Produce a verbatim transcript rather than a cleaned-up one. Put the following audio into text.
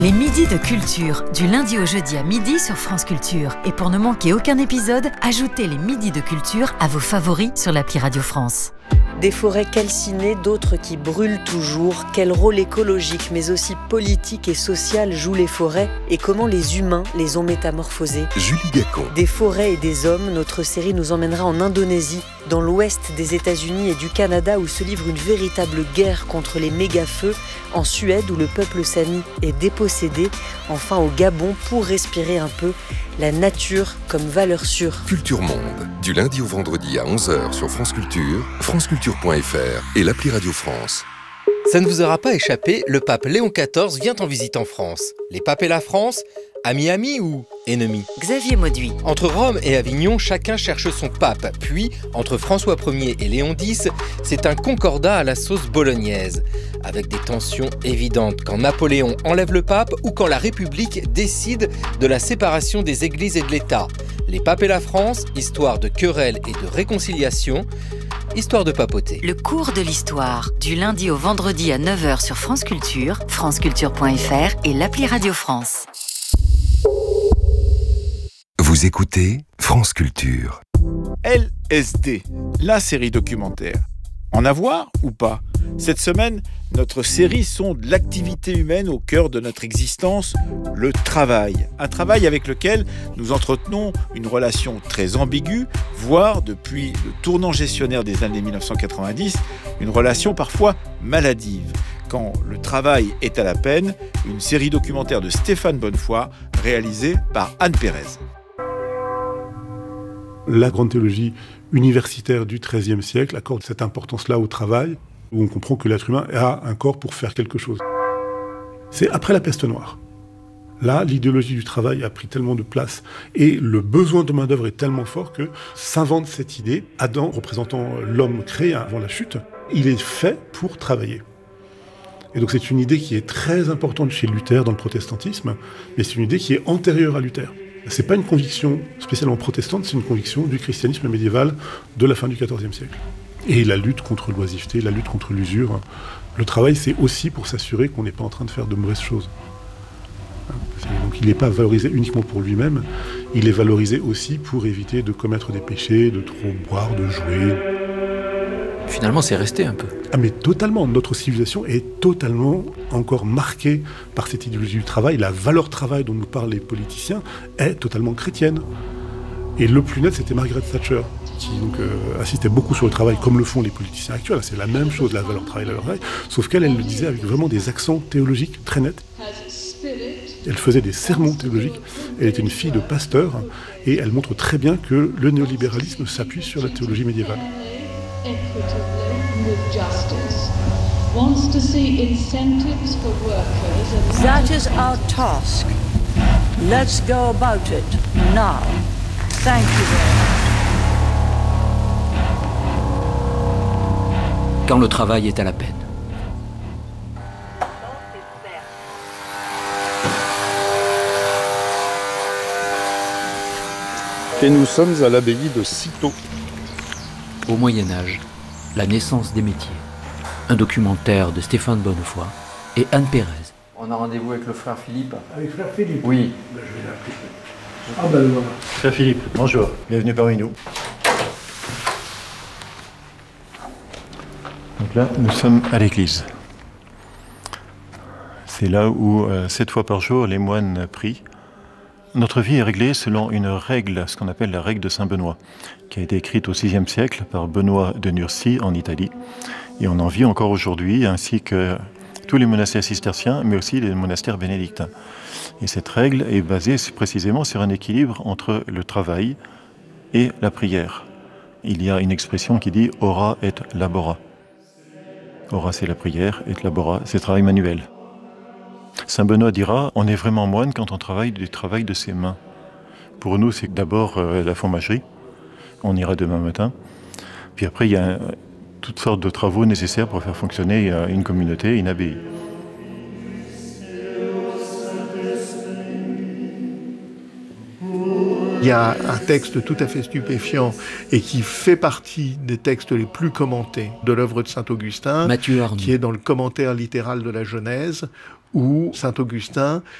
Les midis de culture, du lundi au jeudi à midi sur France Culture. Et pour ne manquer aucun épisode, ajoutez les midis de culture à vos favoris sur l'appli Radio France. Des forêts calcinées, d'autres qui brûlent toujours. Quel rôle écologique, mais aussi politique et social jouent les forêts et comment les humains les ont métamorphosées. Julie Gacon. Des forêts et des hommes, notre série nous emmènera en Indonésie, dans l'ouest des États-Unis et du Canada où se livre une véritable guerre contre les méga-feux, en Suède où le peuple sami est dépossédé, enfin au Gabon pour respirer un peu la nature comme valeur sûre. Culture Monde, du lundi au vendredi à onze heures sur France Culture, franceculture point f r et l'appli Radio France. Ça ne vous aura pas échappé, le pape Léon quatorze vient en visite en France. Les papes et la France, amis-amis ou ennemis ? Xavier Mauduit. Entre Rome et Avignon, chacun cherche son pape. Puis, entre François Ier et Léon dix, c'est un concordat à la sauce bolognaise. Avec des tensions évidentes quand Napoléon enlève le pape ou quand la République décide de la séparation des églises et de l'État. Les papes et la France, histoire de querelles et de réconciliation, histoire de papoter. Le cours de l'histoire, du lundi au vendredi à neuf heures sur France Culture, franceculture point f r et l'appli Radio France. Vous écoutez France Culture. L S D, la série documentaire. En avoir ou pas ? Cette semaine, notre série sonde l'activité humaine au cœur de notre existence, le travail. Un travail avec lequel nous entretenons une relation très ambiguë, voire, depuis le tournant gestionnaire des années mille neuf cent quatre-vingt-dix, une relation parfois maladive. Quand le travail est à la peine, une série documentaire de Stéphane Bonnefoy, réalisée par Anne Pérez. La grande théologie universitaire du treizième siècle accorde cette importance-là au travail, où on comprend que l'être humain a un corps pour faire quelque chose. C'est après la peste noire. Là, l'idéologie du travail a pris tellement de place et le besoin de main-d'œuvre est tellement fort que s'invente cette idée. Adam, représentant l'homme créé avant la chute, il est fait pour travailler. Et donc c'est une idée qui est très importante chez Luther dans le protestantisme, mais c'est une idée qui est antérieure à Luther. C'est pas une conviction spécialement protestante, c'est une conviction du christianisme médiéval de la fin du quatorzième siècle. Et la lutte contre l'oisiveté, la lutte contre l'usure. Le travail, c'est aussi pour s'assurer qu'on n'est pas en train de faire de mauvaises choses. Donc il n'est pas valorisé uniquement pour lui-même, il est valorisé aussi pour éviter de commettre des péchés, de trop boire, de jouer. Finalement, c'est resté un peu. Ah mais totalement, notre civilisation est totalement encore marquée par cette idéologie du travail. La valeur travail dont nous parlent les politiciens est totalement chrétienne. Et le plus net, c'était Margaret Thatcher, qui donc, euh, insistait beaucoup sur le travail, comme le font les politiciens actuels. C'est la même chose, la valeur travail, la valeur travail, sauf qu'elle, elle le disait avec vraiment des accents théologiques très nets. Elle faisait des sermons théologiques, elle était une fille de pasteur, et elle montre très bien que le néolibéralisme s'appuie sur la théologie médiévale. That is our task. Let's go about it now. Thank you very much. Quand le travail est à la peine. Et nous sommes à l'abbaye de Cîteaux. Au Moyen-Âge, la naissance des métiers. Un documentaire de Stéphane Bonnefoy et Anne Pérez. On a rendez-vous avec le frère Philippe. Avec frère Philippe ? Oui. Ben, je vais l'appeler. Ah ben voilà. Frère Philippe, bonjour. Bienvenue parmi nous. Donc là, nous sommes à l'église. C'est là où, euh, sept fois par jour, les moines prient. Notre vie est réglée selon une règle, ce qu'on appelle la règle de Saint-Benoît, qui a été écrite au sixième siècle par Benoît de Nursie en Italie. Et on en vit encore aujourd'hui, ainsi que tous les monastères cisterciens, mais aussi les monastères bénédictins. Et cette règle est basée précisément sur un équilibre entre le travail et la prière. Il y a une expression qui dit « ora et labora ». Ora, c'est la prière, et labora, c'est le travail manuel. Saint Benoît dira, on est vraiment moine quand on travaille du travail de ses mains. Pour nous, c'est d'abord euh, la fromagerie. On ira demain matin. Puis après, il y a euh, toutes sortes de travaux nécessaires pour faire fonctionner euh, une communauté, une abbaye. Il y a un texte tout à fait stupéfiant et qui fait partie des textes les plus commentés de l'œuvre de Saint Augustin, Mathieu Arnaud, qui est dans le commentaire littéral de la Genèse, où Saint Augustin